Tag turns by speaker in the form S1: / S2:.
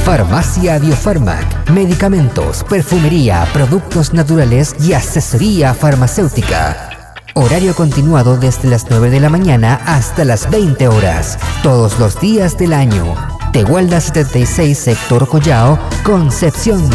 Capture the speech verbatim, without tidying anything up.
S1: Farmacia Biofarmac, medicamentos, perfumería, productos naturales y asesoría farmacéutica. Horario continuado desde las nueve de la mañana hasta las veinte horas, todos los días del año. Tehuelda setenta y seis, Sector Collao, Concepción.